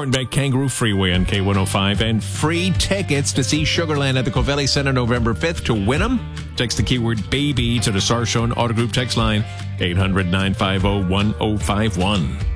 Thornbeck Kangaroo Freeway on K105, and free tickets to see Sugarland at the Covelli Centre November 5th. To win them, text the keyword BABY to the Sarshown Auto Group text line 800-950-1051.